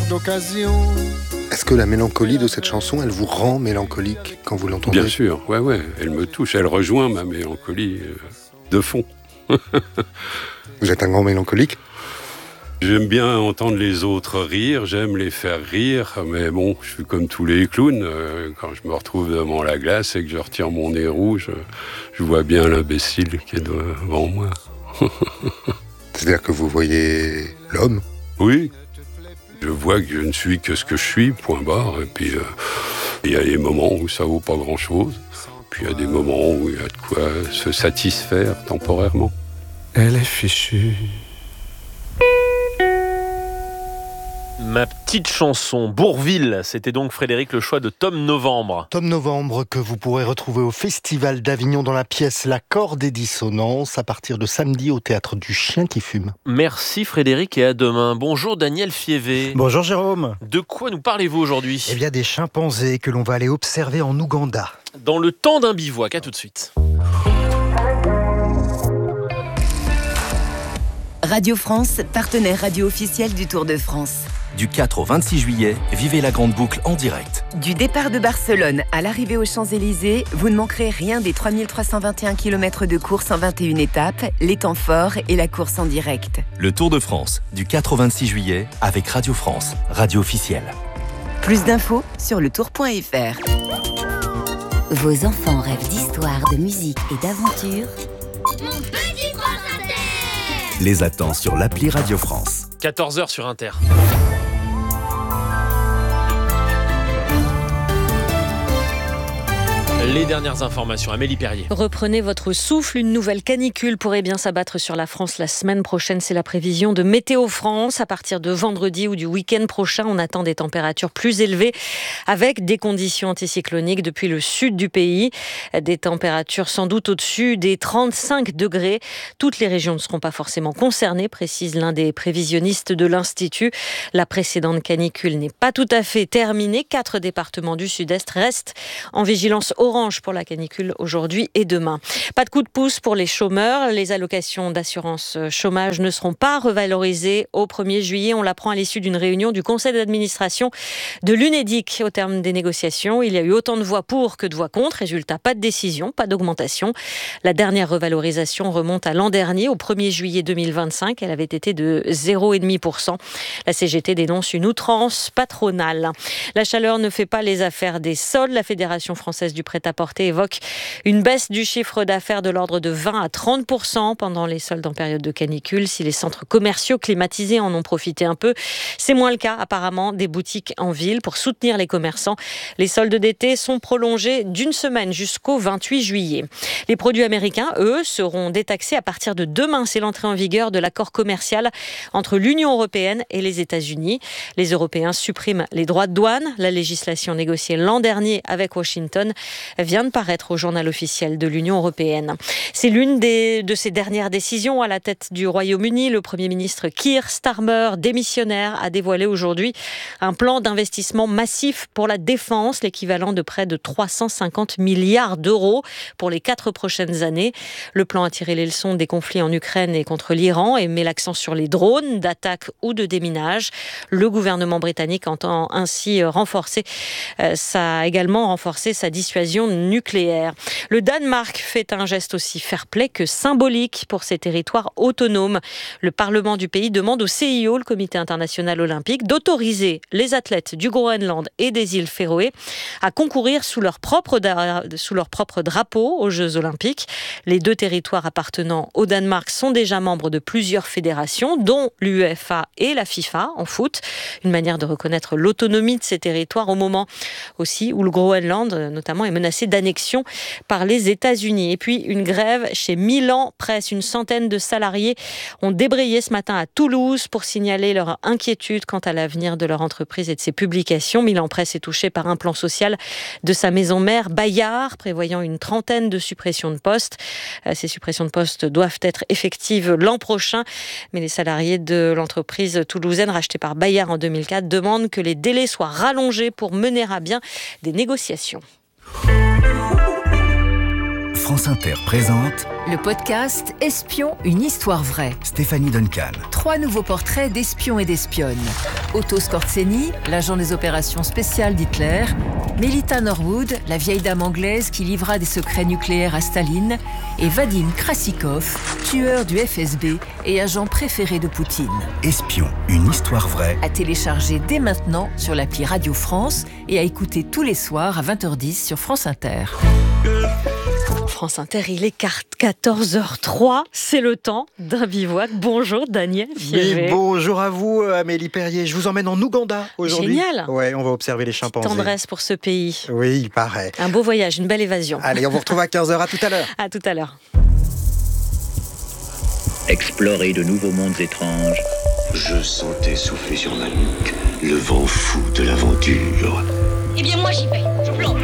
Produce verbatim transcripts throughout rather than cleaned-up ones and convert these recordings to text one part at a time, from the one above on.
d'occasion. Est-ce que la mélancolie de cette chanson, elle vous rend mélancolique quand vous l'entendez ? Bien sûr, ouais, ouais, elle me touche, elle rejoint ma mélancolie euh, de fond. Vous êtes un grand mélancolique ? J'aime bien entendre les autres rire, j'aime les faire rire, mais bon, je suis comme tous les clowns. Euh, quand je me retrouve devant la glace et que je retire mon nez rouge, je vois bien l'imbécile qui est devant moi. C'est-à-dire que vous voyez l'homme ? Oui, je vois que je ne suis que ce que je suis, point barre. Et puis, euh, il y a des moments où ça vaut pas grand-chose. Puis il y a des moments où il y a de quoi se satisfaire temporairement. Elle est fichue. Ma petite chanson, Bourville, c'était donc Frédéric le choix de Tom Novembre. Tom Novembre que vous pourrez retrouver au Festival d'Avignon dans la pièce L'accord des dissonances à partir de samedi au Théâtre du Chien qui fume. Merci Frédéric et à demain. Bonjour Daniel Fievé. Bonjour Jérôme. De quoi nous parlez-vous aujourd'hui ? Eh bien des chimpanzés que l'on va aller observer en Ouganda. Dans le temps d'un bivouac, à tout de suite. Radio France, partenaire radio officiel du Tour de France. Du quatre au vingt-six juillet, vivez la grande boucle en direct. Du départ de Barcelone à l'arrivée aux Champs-Élysées, vous ne manquerez rien des trois mille trois cent vingt et un kilomètres de course en vingt et une étapes, les temps forts et la course en direct. Le Tour de France, du quatre au vingt-six juillet, avec Radio France, radio officielle. Plus d'infos sur le tour point f r. Vos enfants rêvent d'histoire, de musique et d'aventure. Mon petit France Inter. Les attend sur l'appli Radio France. quatorze heures sur Inter. Les dernières informations, Amélie Perrier. Reprenez votre souffle, une nouvelle canicule pourrait bien s'abattre sur la France la semaine prochaine. C'est la prévision de Météo France. À partir de vendredi ou du week-end prochain, on attend des températures plus élevées avec des conditions anticycloniques depuis le sud du pays. Des températures sans doute au-dessus des trente-cinq degrés. Toutes les régions ne seront pas forcément concernées, précise l'un des prévisionnistes de l'Institut. La précédente canicule n'est pas tout à fait terminée. Quatre départements du sud-est restent en vigilance orange pour la canicule aujourd'hui et demain. Pas de coup de pouce pour les chômeurs. Les allocations d'assurance chômage ne seront pas revalorisées au premier juillet. On l'apprend à l'issue d'une réunion du conseil d'administration de l'Unédic. Au terme des négociations, il y a eu autant de voix pour que de voix contre. Résultat, pas de décision, pas d'augmentation. La dernière revalorisation remonte à l'an dernier, au premier juillet deux mille vingt-cinq. Elle avait été de zéro virgule cinq pour cent. La C G T dénonce une outrance patronale. La chaleur ne fait pas les affaires des soldes. La Fédération française du prêt-à-porter évoque une baisse du chiffre d'affaires de l'ordre de vingt à trente pour cent pendant les soldes en période de canicule. Si les centres commerciaux climatisés en ont profité un peu, c'est moins le cas apparemment des boutiques en ville. Pour soutenir les commerçants, les soldes d'été sont prolongés d'une semaine jusqu'au vingt-huit juillet. Les produits américains, eux, seront détaxés à partir de demain. C'est l'entrée en vigueur de l'accord commercial entre l'Union européenne et les États-Unis. Les Européens suppriment les droits de douane. La législation négociée l'an dernier avec Washington vient de paraître au journal officiel de l'Union européenne. C'est l'une des, de ces dernières décisions à la tête du Royaume-Uni. Le Premier ministre Keir Starmer, démissionnaire, a dévoilé aujourd'hui un plan d'investissement massif pour la défense, l'équivalent de près de trois cent cinquante milliards d'euros pour les quatre prochaines années. Le plan a tiré les leçons des conflits en Ukraine et contre l'Iran et met l'accent sur les drones d'attaque ou de déminage. Le gouvernement britannique entend ainsi renforcer, euh, ça a également renforcé sa dissuasion nucléaire. Le Danemark fait un geste aussi fair-play que symbolique pour ses territoires autonomes. Le Parlement du pays demande au C I O, le Comité international olympique, d'autoriser les athlètes du Groenland et des îles Féroé à concourir sous leur propre, da- sous leur propre drapeau aux Jeux olympiques. Les deux territoires appartenant au Danemark sont déjà membres de plusieurs fédérations, dont l'UEFA et la FIFA en foot. Une manière de reconnaître l'autonomie de ces territoires au moment aussi où le Groenland, notamment, est menacé d'annexion par les États-Unis. Et puis, une grève chez Milan Presse. Une centaine de salariés ont débrayé ce matin à Toulouse pour signaler leur inquiétude quant à l'avenir de leur entreprise et de ses publications. Milan Presse est touché par un plan social de sa maison mère, Bayard, prévoyant une trentaine de suppressions de postes. Ces suppressions de postes doivent être effectives l'an prochain, mais les salariés de l'entreprise toulousaine rachetée par Bayard en deux mille quatre demandent que les délais soient rallongés pour mener à bien des négociations. France Inter présente Le podcast Espion, une histoire vraie. Stéphanie Duncan. Trois nouveaux portraits d'espions et d'espionnes. Otto Skorzeny, l'agent des opérations spéciales d'Hitler. Melita Norwood, la vieille dame anglaise qui livra des secrets nucléaires à Staline. Et Vadim Krasikov, tueur du F S B et agent préféré de Poutine. Espion, une histoire vraie. À télécharger dès maintenant sur l'appli Radio France et à écouter tous les soirs à vingt heures dix sur France Inter. France Inter, il est quatorze heures trois, c'est le temps d'un bivouac. Bonjour Daniel Fievé. Oui, bonjour à vous Amélie Perrier, je vous emmène en Ouganda aujourd'hui. Génial. Ouais, on va observer les chimpanzés. Tendresse pour ce pays. Oui, il paraît. Un beau voyage, une belle évasion. Allez, on vous retrouve à quinze heures, à tout à l'heure. À tout à l'heure. Explorer de nouveaux mondes étranges. Je sentais souffler sur ma nuque le vent fou de l'aventure. Eh bien moi j'y vais, je plonge.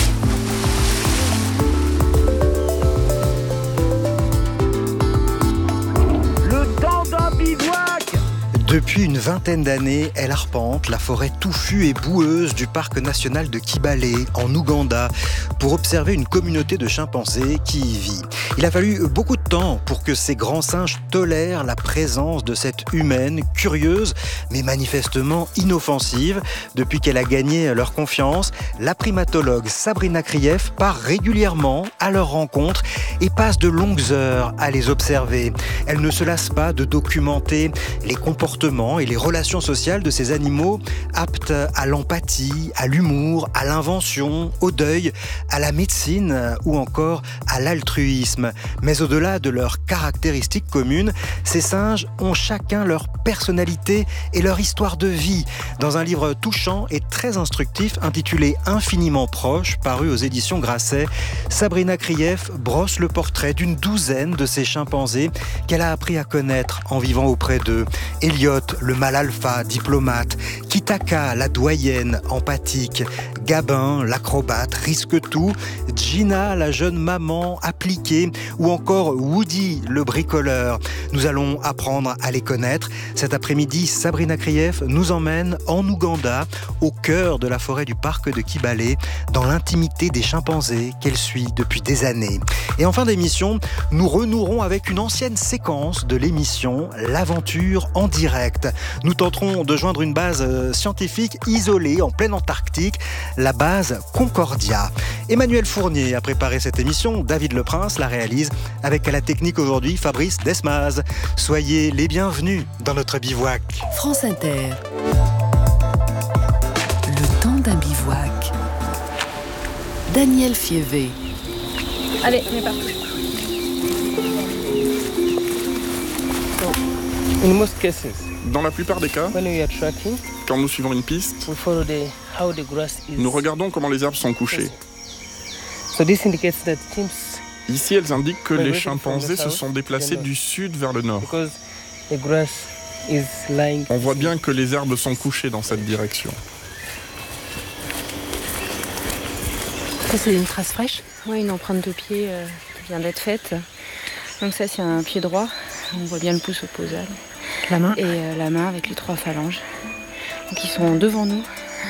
Depuis une vingtaine d'années, elle arpente la forêt touffue et boueuse du parc national de Kibale, en Ouganda, pour observer une communauté de chimpanzés qui y vit. Il a fallu beaucoup de temps pour que ces grands singes tolèrent la présence de cette humaine curieuse, mais manifestement inoffensive. Depuis qu'elle a gagné leur confiance, la primatologue Sabrina Krief part régulièrement à leur rencontre et passe de longues heures à les observer. Elle ne se lasse pas de documenter les comportements et les relations sociales de ces animaux aptes à l'empathie, à l'humour, à l'invention, au deuil, à la médecine ou encore à l'altruisme. Mais au-delà de leurs caractéristiques communes, ces singes ont chacun leur personnalité et leur histoire de vie. Dans un livre touchant et très instructif intitulé Infiniment proche, paru aux éditions Grasset, Sabrina Krief brosse le portrait d'une douzaine de ces chimpanzés qu'elle a appris à connaître en vivant auprès d'eux. Elliot, le mâle alpha, diplomate, Kitaka, la doyenne, empathique, Gabin, l'acrobate, risque tout, Gina, la jeune maman, appliquée, ou encore Woody, le bricoleur. Nous allons apprendre à les connaître. Cet après-midi, Sabrina Krief nous emmène en Ouganda, au cœur de la forêt du parc de Kibale, dans l'intimité des chimpanzés qu'elle suit depuis des années. Et en fin d'émission, nous renouerons avec une ancienne séquence de l'émission L'aventure en direct. Nous tenterons de joindre une base scientifique isolée en pleine Antarctique, la base Concordia. Emmanuel Fournier a préparé cette émission, David Leprince la réalise, avec à la technique aujourd'hui Fabrice Desmaz. Soyez les bienvenus dans notre bivouac. France Inter. Le temps d'un bivouac. Daniel Fievé. Allez, on est parti. In most cases, dans la plupart des cas, when we are tracking, quand nous suivons une piste, we follow the, how the grass is. Nous regardons comment les herbes sont couchées. So this indicates that teams, Ici, elles indiquent que les chimpanzés se sont déplacés du sud vers le nord. The grass is lying. On voit bien que les herbes sont couchées dans cette direction. Ça, c'est une trace fraîche. Oui, une empreinte de pied euh, qui vient d'être faite. Donc ça, c'est un pied droit. On voit bien le pouce opposable. La main. Et euh, la main avec les trois phalanges. Donc ils sont devant nous.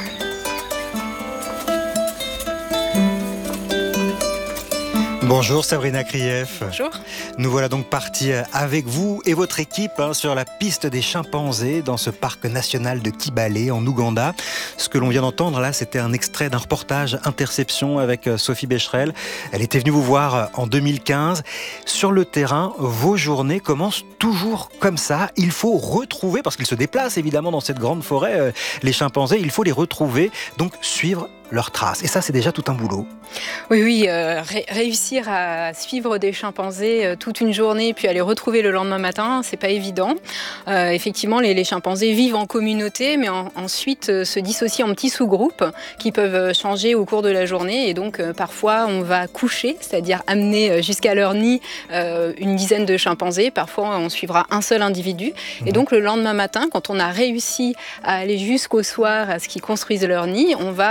Bonjour Sabrina Krief. Bonjour. Nous voilà donc partis avec vous et votre équipe hein, sur la piste des chimpanzés dans ce parc national de Kibale en Ouganda. Ce que l'on vient d'entendre là, c'était un extrait d'un reportage Interception avec Sophie Becherel. Elle était venue vous voir en deux mille quinze. Sur le terrain, vos journées commencent toujours comme ça. Il faut retrouver, parce qu'ils se déplacent évidemment dans cette grande forêt, euh, les chimpanzés, il faut les retrouver, donc suivre leurs traces. Et ça, c'est déjà tout un boulot. Oui, oui, euh, ré- réussir à suivre des chimpanzés euh, toute une journée, puis à les retrouver le lendemain matin, c'est pas évident. Euh, effectivement, les, les chimpanzés vivent en communauté, mais en, ensuite euh, se dissocient en petits sous-groupes qui peuvent changer au cours de la journée. Et donc, euh, parfois, on va coucher, c'est-à-dire amener jusqu'à leur nid euh, une dizaine de chimpanzés. Parfois, on suivra un seul individu. Mmh. Et donc, le lendemain matin, quand on a réussi à aller jusqu'au soir à ce qu'ils construisent leur nid, on va retourner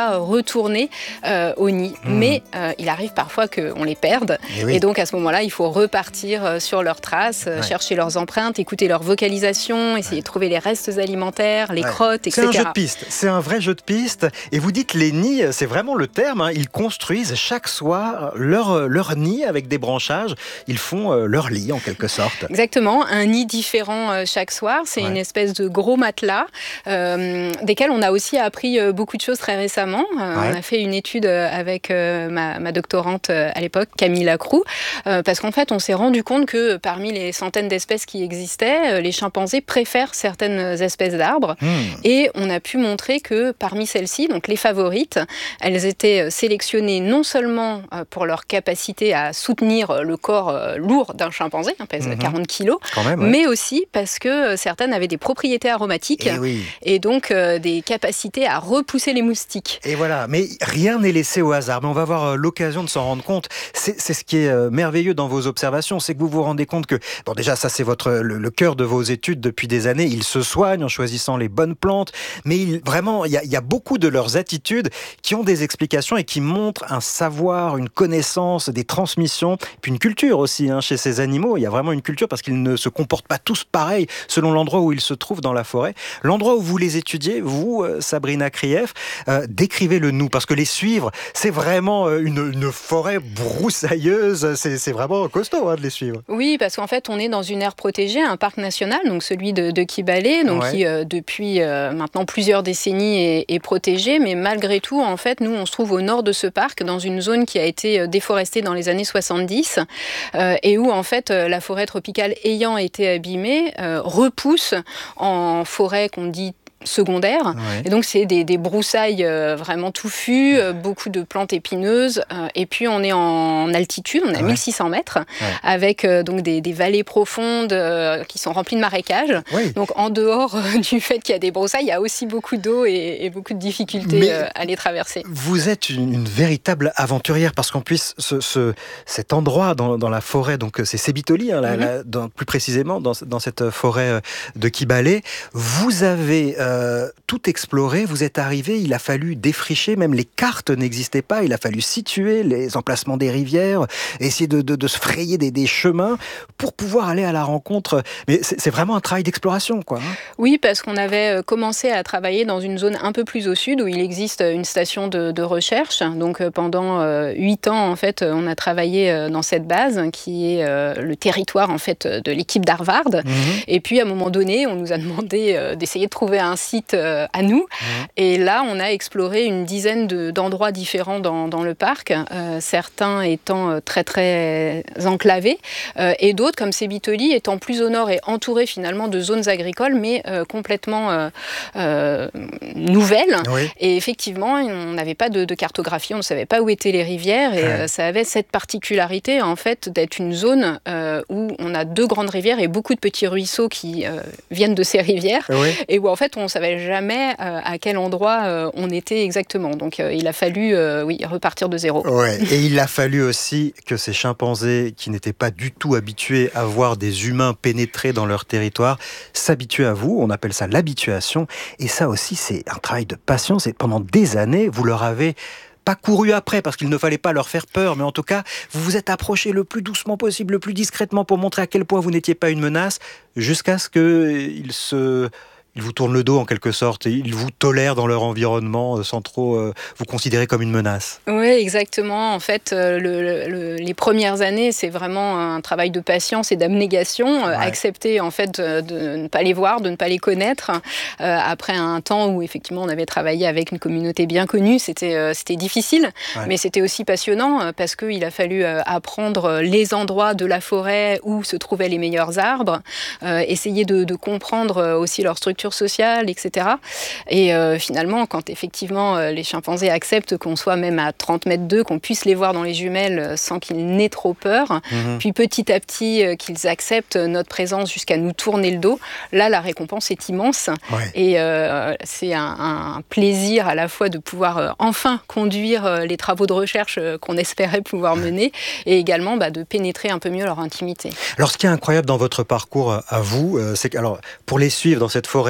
retourner euh, au nid. Mmh. Mais euh, il arrive parfois qu'on les perde. Et, oui. et donc à ce moment-là, il faut repartir sur leurs traces, ouais. chercher leurs empreintes, écouter leur vocalisation, essayer ouais. de trouver les restes alimentaires, les ouais. crottes, et cetera. C'est un jeu de piste. C'est un vrai jeu de piste. Et vous dites les nids, c'est vraiment le terme. Hein. Ils construisent chaque soir leur, leur nid avec des branchages. Ils font euh, leur lit en quelque sorte. Exactement. Un nid différent euh, chaque soir. C'est ouais. une espèce de gros matelas euh, desquels on a aussi appris euh, beaucoup de choses très récemment. Euh, ouais. On a fait une étude avec euh, ma, ma doctorante euh, à l'époque, Camille Lacroux, euh, parce qu'en fait, on s'est rendu compte que parmi les centaines d'espèces qui existaient, euh, les chimpanzés préfèrent certaines espèces d'arbres. Mmh. Et on a pu montrer que parmi celles-ci, donc les favorites, elles étaient sélectionnées non seulement euh, pour leur capacité à soutenir le corps euh, lourd d'un chimpanzé, hein, pèse mmh. quarante kilos, même, ouais. mais aussi parce que certaines avaient des propriétés aromatiques et, oui. et donc euh, des capacités à repousser les moustiques. Et voilà, mais rien n'est laissé au hasard. Mais on va avoir euh, l'occasion de s'en rendre compte. C'est, c'est ce qui est euh, merveilleux dans vos observations, c'est que vous vous rendez compte que, bon déjà ça c'est votre, le, le cœur de vos études depuis des années, ils se soignent en choisissant les bonnes plantes, mais il, vraiment il y, y a beaucoup de leurs attitudes qui ont des explications et qui montrent un savoir, une connaissance, des transmissions, puis une culture aussi hein, chez ces animaux. Il y a vraiment une culture parce qu'ils ne se comportent pas tous pareil selon l'endroit où ils se trouvent dans la forêt. L'endroit où vous les étudiez, vous, Sabrina Krief, euh, décrivez-le nous, parce que les suivre, c'est vraiment une, une forêt broussailleuse, c'est, c'est vraiment costaud hein, de les suivre. Oui, parce qu'en fait, on est dans une aire protégée, un parc national, donc celui de, de Kibale, donc ouais. qui euh, depuis euh, maintenant plusieurs décennies est, est protégé, mais malgré tout, en fait, nous, on se trouve au nord de ce parc, dans une zone qui a été déforestée dans les années soixante-dix, euh, et où, en fait, la forêt tropicale ayant été abîmée, euh, repousse en forêt qu'on dit secondaire. Ouais. Et donc, c'est des, des broussailles euh, vraiment touffues, euh, beaucoup de plantes épineuses. Euh, et puis, on est en altitude, on est à ouais. mille six cents mètres, ouais. avec euh, donc des, des vallées profondes euh, qui sont remplies de marécages. Oui. Donc, en dehors euh, du fait qu'il y a des broussailles, il y a aussi beaucoup d'eau et, et beaucoup de difficultés euh, à les traverser. Vous êtes une, une véritable aventurière parce qu'en plus, ce, ce, cet endroit dans, dans la forêt, donc c'est Sebitoli, hein, mm-hmm. la, la, dans, plus précisément, dans, dans cette forêt de Kibale, vous avez euh, Euh, tout exploré, vous êtes arrivé, il a fallu défricher, même les cartes n'existaient pas, il a fallu situer les emplacements des rivières, essayer de, de, de se frayer des, des chemins pour pouvoir aller à la rencontre. Mais c'est, c'est vraiment un travail d'exploration, quoi. Hein. Oui, parce qu'on avait commencé à travailler dans une zone un peu plus au sud où il existe une station de, de recherche. Donc pendant huit ans, en fait, on a travaillé dans cette base qui est le territoire en fait de l'équipe d'Harvard. Mmh. Et puis à un moment donné, on nous a demandé d'essayer de trouver un site à nous. Mmh. Et là, on a exploré une dizaine de, d'endroits différents dans, dans le parc, euh, certains étant très, très enclavés, euh, et d'autres, comme Sebitoli, étant plus au nord et entourés finalement de zones agricoles, mais euh, complètement euh, euh, nouvelles. Oui. Et effectivement, on n'avait pas de, de cartographie, on ne savait pas où étaient les rivières, et ouais. euh, ça avait cette particularité, en fait, d'être une zone euh, où on a deux grandes rivières et beaucoup de petits ruisseaux qui euh, viennent de ces rivières, oui. et où, en fait, on ne savait jamais euh, à quel endroit euh, on était exactement. Donc, euh, il a fallu euh, oui, repartir de zéro. Ouais. Et il a fallu aussi que ces chimpanzés, qui n'étaient pas du tout habitués à voir des humains pénétrer dans leur territoire, s'habituent à vous. On appelle ça l'habituation. Et ça aussi, c'est un travail de patience. Et pendant des années, vous leur avez pas couru après, parce qu'il ne fallait pas leur faire peur, mais en tout cas, vous vous êtes approché le plus doucement possible, le plus discrètement pour montrer à quel point vous n'étiez pas une menace, jusqu'à ce qu'ils se... Ils vous tournent le dos en quelque sorte, et ils vous tolèrent dans leur environnement sans trop euh, vous considérer comme une menace. Oui, exactement. En fait, euh, le, le, les premières années, c'est vraiment un travail de patience et d'abnégation. Ouais. Euh, accepter en fait de, de ne pas les voir, de ne pas les connaître. Euh, après un temps où effectivement on avait travaillé avec une communauté bien connue, c'était, euh, c'était difficile, ouais. mais c'était aussi passionnant euh, parce qu'il a fallu euh, apprendre les endroits de la forêt où se trouvaient les meilleurs arbres, euh, essayer de, de comprendre aussi leur structure sociale, et cetera. Et euh, finalement, quand effectivement euh, les chimpanzés acceptent qu'on soit même à trente mètres d'eux, qu'on puisse les voir dans les jumelles euh, sans qu'ils n'aient trop peur, mmh. puis petit à petit euh, qu'ils acceptent notre présence jusqu'à nous tourner le dos, là la récompense est immense. Ouais. Et euh, c'est un, un plaisir à la fois de pouvoir euh, enfin conduire euh, les travaux de recherche euh, qu'on espérait pouvoir ouais. mener, et également bah, de pénétrer un peu mieux leur intimité. Alors ce qui est incroyable dans votre parcours à vous, euh, c'est que alors, pour les suivre dans cette forêt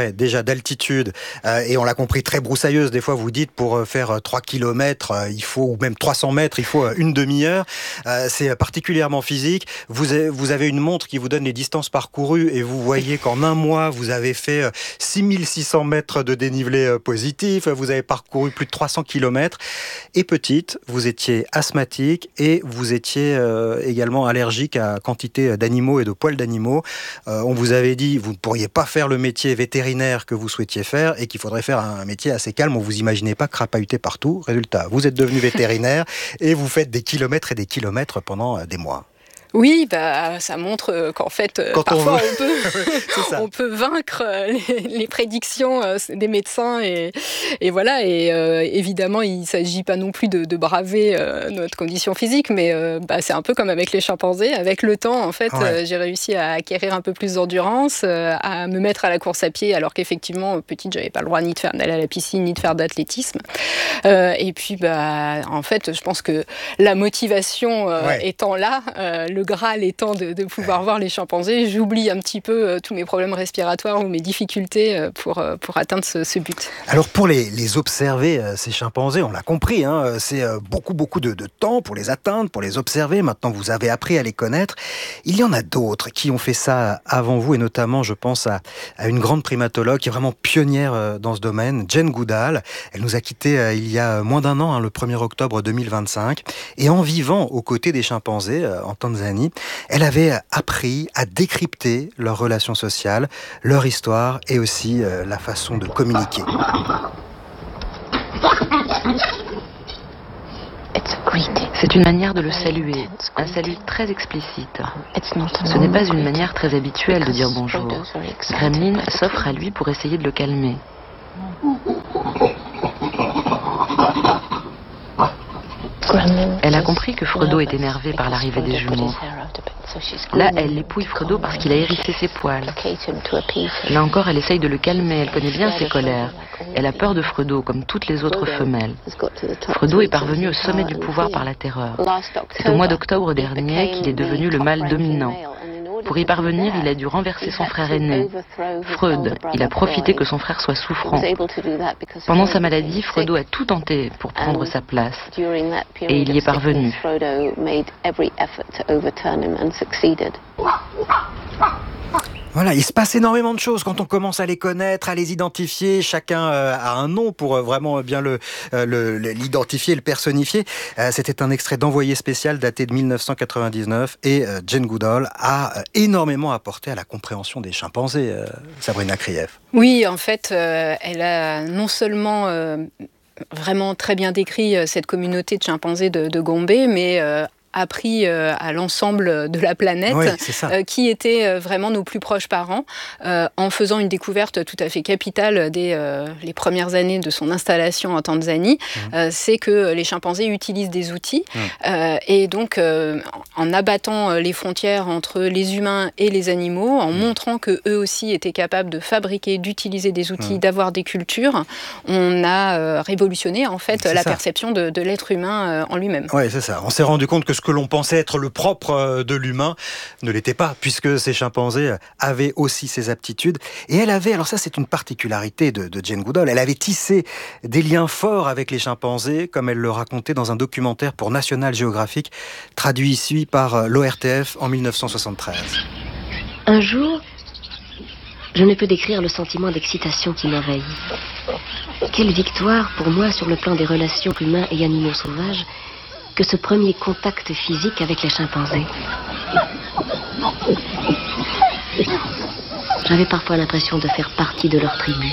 forêt déjà d'altitude, euh, et on l'a compris, très broussailleuse. Des fois, vous dites, pour faire trois kilomètres, euh, il faut, ou même trois cents mètres, il faut une demi-heure. Euh, c'est particulièrement physique. Vous avez, vous avez une montre qui vous donne les distances parcourues, et vous voyez qu'en un mois, vous avez fait six mille six cents mètres de dénivelé positif, vous avez parcouru plus de trois cents kilomètres. Et petite, vous étiez asthmatique et vous étiez euh, également allergique à quantité d'animaux et de poils d'animaux. Euh, on vous avait dit, vous ne pourriez pas faire le métier vétérinaire que vous souhaitiez faire et qu'il faudrait faire un métier assez calme. On vous imaginait pas crapahuter partout. Résultat, vous êtes devenu vétérinaire et vous faites des kilomètres et des kilomètres pendant des mois. Oui, bah, ça montre qu'en fait, Quand parfois, on, on, peut, on peut vaincre les, les prédictions des médecins. Et, et voilà, et euh, évidemment, il ne s'agit pas non plus de, de braver euh, notre condition physique, mais euh, bah, c'est un peu comme avec les chimpanzés. Avec le temps, en fait, ouais. euh, j'ai réussi à acquérir un peu plus d'endurance, euh, à me mettre à la course à pied, alors qu'effectivement, petite, je n'avais pas le droit ni de faire d'aller à la piscine, ni de faire d'athlétisme. Euh, et puis, bah, en fait, je pense que la motivation euh, ouais. étant là, euh, le Le Graal étant de, de pouvoir ouais. voir les chimpanzés, j'oublie un petit peu euh, tous mes problèmes respiratoires ou mes difficultés euh, pour, euh, pour atteindre ce, ce but. Alors pour les, les observer, euh, ces chimpanzés, on l'a compris, hein, c'est euh, beaucoup beaucoup de, de temps pour les atteindre, pour les observer. Maintenant vous avez appris à les connaître. Il y en a d'autres qui ont fait ça avant vous, et notamment je pense à, à une grande primatologue qui est vraiment pionnière euh, dans ce domaine, Jane Goodall. Elle nous a quittés euh, il y a moins d'un an, hein, le premier octobre deux mille vingt-cinq. Et en vivant aux côtés des chimpanzés euh, en Tanzanie, elle avait appris à décrypter leurs relations sociales, leur histoire et aussi euh, la façon de communiquer. C'est une manière de le saluer, un salut très explicite. Ce n'est pas une manière très habituelle de dire bonjour. Gremlin s'offre à lui pour essayer de le calmer. Elle a compris que Frodo est énervé par l'arrivée des jumeaux. Là, elle épouille Frodo parce qu'il a hérissé ses poils. Là encore, elle essaye de le calmer, elle connaît bien ses colères. Elle a peur de Frodo, comme toutes les autres femelles. Frodo est parvenu au sommet du pouvoir par la terreur. C'est au mois d'octobre dernier qu'il est devenu le mâle dominant. Pour y parvenir, il a dû renverser son frère aîné, Freud. Il a profité que son frère soit souffrant. Pendant sa maladie, Frodo a tout tenté pour prendre sa place. Et il y est parvenu. Voilà, il se passe énormément de choses quand on commence à les connaître, à les identifier. Chacun euh, a un nom pour euh, vraiment bien le, euh, le, l'identifier, le personnifier. Euh, c'était un extrait d'Envoyé spécial daté de mille neuf cent quatre-vingt-dix-neuf et euh, Jane Goodall a euh, énormément apporté à la compréhension des chimpanzés, euh, Sabrina Krief. Oui, en fait, euh, elle a non seulement euh, vraiment très bien décrit euh, cette communauté de chimpanzés de, de Gombe, mais euh, appris euh, à l'ensemble de la planète, oui, euh, qui étaient euh, vraiment nos plus proches parents, euh, en faisant une découverte tout à fait capitale dès euh, les premières années de son installation en Tanzanie, mmh. euh, c'est que les chimpanzés utilisent des outils, mmh. euh, et donc euh, en abattant les frontières entre les humains et les animaux, en mmh. montrant que eux aussi étaient capables de fabriquer, d'utiliser des outils, mmh. d'avoir des cultures, on a euh, révolutionné en fait c'est la ça. perception de, de l'être humain euh, en lui-même. Oui, c'est ça. On s'est rendu compte que ce que l'on pensait être le propre de l'humain ne l'était pas, puisque ces chimpanzés avaient aussi ces aptitudes. Et elle avait, alors ça c'est une particularité de, de Jane Goodall, elle avait tissé des liens forts avec les chimpanzés, comme elle le racontait dans un documentaire pour National Geographic, traduit ici par l'O R T F en mille neuf cent soixante-treize. Un jour, je ne peux décrire le sentiment d'excitation qui m'envahit. Quelle victoire pour moi sur le plan des relations humains et animaux sauvages que ce premier contact physique avec les chimpanzés. J'avais parfois l'impression de faire partie de leur tribu.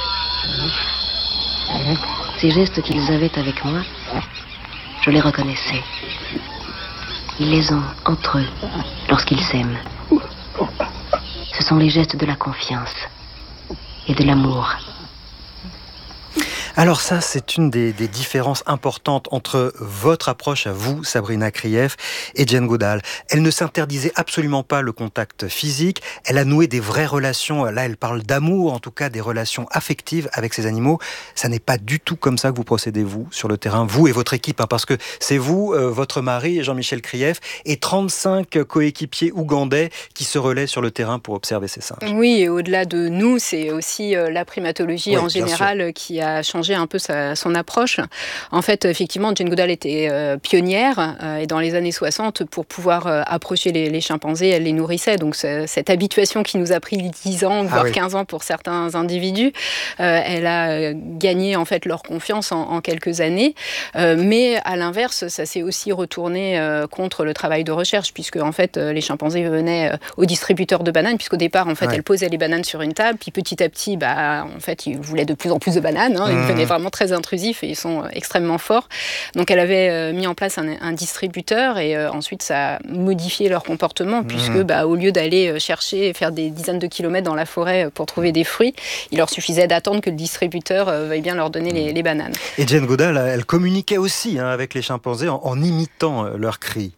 Ces gestes qu'ils avaient avec moi, je les reconnaissais. Ils les ont entre eux lorsqu'ils s'aiment. Ce sont les gestes de la confiance et de l'amour. Alors ça, c'est une des, des différences importantes entre votre approche à vous, Sabrina Krief, et Jane Goodall. Elle ne s'interdisait absolument pas le contact physique, elle a noué des vraies relations, là elle parle d'amour, en tout cas des relations affectives avec ces animaux. Ça n'est pas du tout comme ça que vous procédez, vous, sur le terrain, vous et votre équipe, hein, parce que c'est vous, euh, votre mari, Jean-Michel Krief, et trente-cinq coéquipiers ougandais qui se relaient sur le terrain pour observer ces singes. Oui, et au-delà de nous, c'est aussi euh, la primatologie oui, en général qui a changé un peu sa, son approche. En fait, effectivement, Jane Goodall était euh, pionnière euh, et dans les années soixante, pour pouvoir euh, approcher les, les chimpanzés, elle les nourrissait. Donc cette habituation qui nous a pris dix ans, voire ah oui. quinze ans pour certains individus, euh, elle a euh, gagné en fait leur confiance en, en quelques années. Euh, mais à l'inverse, ça s'est aussi retourné euh, contre le travail de recherche, puisque en fait euh, les chimpanzés venaient euh, au distributeur de bananes, puisqu'au départ en fait ouais. elle posait les bananes sur une table, puis petit à petit, bah en fait ils voulaient de plus en plus de bananes. Hein, mmh. Ils devenaient vraiment très intrusifs et ils sont euh, extrêmement forts. Donc elle avait euh, mis en place un, un distributeur et euh, ensuite ça a modifié leur comportement, mmh. puisque bah, au lieu d'aller euh, chercher et faire des dizaines de kilomètres dans la forêt pour trouver des fruits, il leur suffisait d'attendre que le distributeur euh, veuille bien leur donner mmh. les, les bananes. Et Jane Goodall, elle communiquait aussi hein, avec les chimpanzés en, en imitant euh, leurs cris.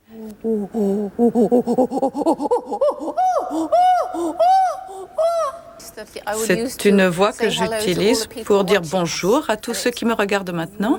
C'est une voix que j'utilise pour dire bonjour à tous ceux qui me regardent maintenant.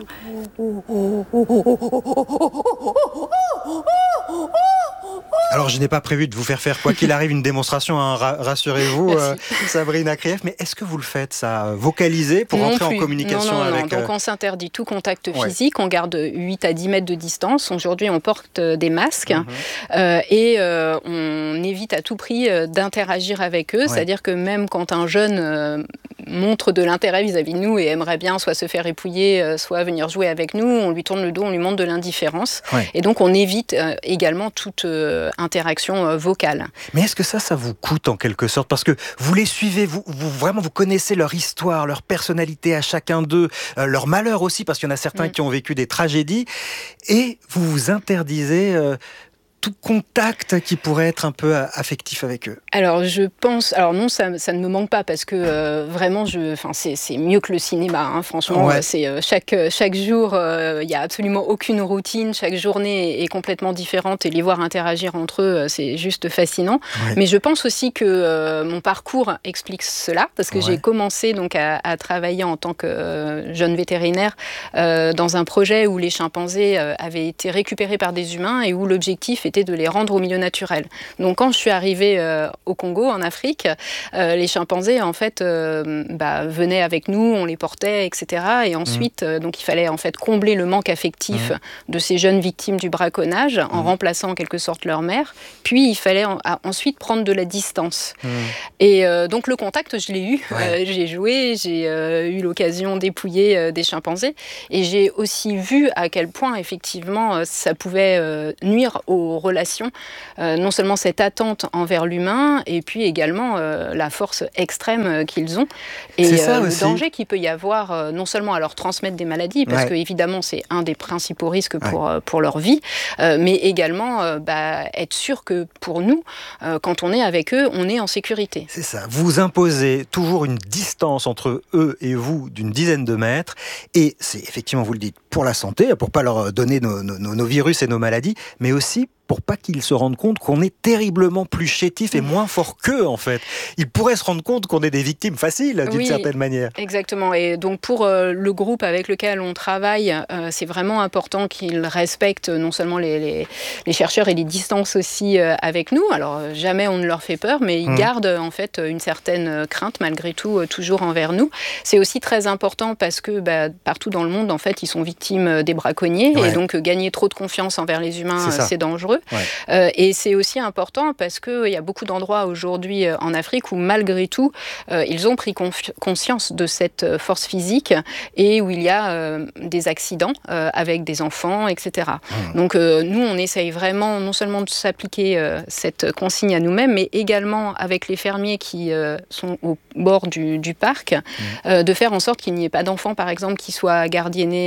Alors, je n'ai pas prévu de vous faire faire, quoi qu'il arrive, une démonstration, hein, rassurez-vous, euh, Sabrina Krief, mais est-ce que vous le faites, ça, vocaliser pour non entrer plus. en communication non, non, avec... Non, donc on s'interdit tout contact physique, ouais. on garde huit à dix mètres de distance. Aujourd'hui, on porte des masques mm-hmm. euh, et euh, on évite à tout prix euh, d'interagir avec eux, ouais. c'est-à-dire que même quand un jeune euh, montre de l'intérêt vis-à-vis de nous et aimerait bien soit se faire épouiller, euh, soit venir jouer avec nous, on lui tourne le dos, on lui montre de l'indifférence. Ouais. Et donc, on évite euh, également toute euh, interaction euh, vocale. Mais est-ce que ça, ça vous coûte en quelque sorte? Parce que vous les suivez, vous, vous vraiment, vous connaissez leur histoire, leur personnalité à chacun d'eux, euh, leur malheur aussi, parce qu'il y en a certains mmh. qui ont vécu des tragédies, et vous vous interdisez... Euh, tout contact qui pourrait être un peu affectif avec eux? Alors, je pense... Alors non, ça, ça ne me manque pas parce que euh, vraiment, je, c'est, c'est mieux que le cinéma. Hein, franchement, ouais. c'est, euh, chaque, chaque jour, il euh, n'y a absolument aucune routine. Chaque journée est complètement différente et les voir interagir entre eux, c'est juste fascinant. Ouais. Mais je pense aussi que euh, mon parcours explique cela parce que ouais. j'ai commencé donc, à, à travailler en tant que euh, jeune vétérinaire euh, dans un projet où les chimpanzés euh, avaient été récupérés par des humains et où l'objectif était de les rendre au milieu naturel. Donc quand je suis arrivée euh, au Congo, en Afrique, euh, les chimpanzés en fait euh, bah, venaient avec nous, on les portait, et cetera. Et ensuite, mmh. euh, donc il fallait en fait combler le manque affectif mmh. de ces jeunes victimes du braconnage mmh. en remplaçant en quelque sorte leur mère. Puis il fallait en, à, ensuite prendre de la distance. Mmh. Et euh, donc le contact, je l'ai eu. Ouais. Euh, j'ai joué, j'ai euh, eu l'occasion d'épouiller euh, des chimpanzés, et j'ai aussi vu à quel point effectivement euh, ça pouvait euh, nuire aux relations, euh, non seulement cette attente envers l'humain, et puis également euh, la force extrême euh, qu'ils ont, et euh, le danger qu'il peut y avoir, euh, non seulement à leur transmettre des maladies, parce ouais. que évidemment c'est un des principaux risques pour, ouais. euh, pour leur vie, euh, mais également euh, bah, être sûr que pour nous, euh, quand on est avec eux, on est en sécurité. C'est ça, vous imposez toujours une distance entre eux et vous d'une dizaine de mètres, et c'est effectivement, vous le dites, pour la santé, pour pas leur donner nos, nos, nos virus et nos maladies, mais aussi pour pas qu'ils se rendent compte qu'on est terriblement plus chétif et moins fort qu'eux, en fait. Ils pourraient se rendre compte qu'on est des victimes faciles, d'une oui, certaine manière. Exactement. Et donc, pour euh, le groupe avec lequel on travaille, euh, c'est vraiment important qu'ils respectent non seulement les, les, les chercheurs et les distances aussi euh, avec nous. Alors, jamais on ne leur fait peur, mais ils mmh. gardent, en fait, une certaine crainte, malgré tout, euh, toujours envers nous. C'est aussi très important parce que, bah, partout dans le monde, en fait, ils sont victimes des braconniers. Ouais. Et donc, euh, gagner trop de confiance envers les humains, c'est, euh, c'est dangereux. Ouais. Euh, et c'est aussi important parce qu'il y a beaucoup d'endroits aujourd'hui euh, en Afrique où malgré tout, euh, ils ont pris confi- conscience de cette euh, force physique et où il y a euh, des accidents euh, avec des enfants, et cetera. Mmh. Donc euh, nous, on essaye vraiment non seulement de s'appliquer euh, cette consigne à nous-mêmes, mais également avec les fermiers qui euh, sont au bord du, du parc, mmh. euh, de faire en sorte qu'il n'y ait pas d'enfants, par exemple, qui soient gardiennés euh, les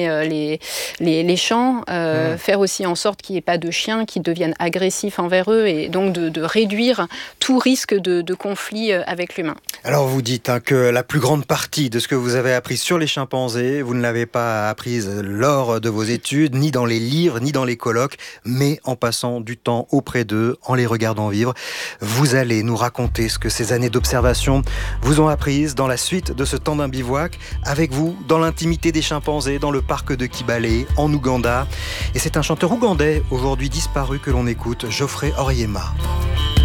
les, les, les champs, euh, mmh. faire aussi en sorte qu'il n'y ait pas de chiens qui deviennent agressifs envers eux et donc de, de réduire tout risque de, de conflit avec l'humain. Alors vous dites hein, que la plus grande partie de ce que vous avez appris sur les chimpanzés, vous ne l'avez pas apprise lors de vos études, ni dans les livres, ni dans les colloques, mais en passant du temps auprès d'eux, en les regardant vivre. Vous allez nous raconter ce que ces années d'observation vous ont apprise dans la suite de ce temps d'un bivouac, avec vous, dans l'intimité des chimpanzés, dans le parc de Kibale, en Ouganda. Et c'est un chanteur ougandais, aujourd'hui disparu, que l'on écoute, Geoffrey Oryema.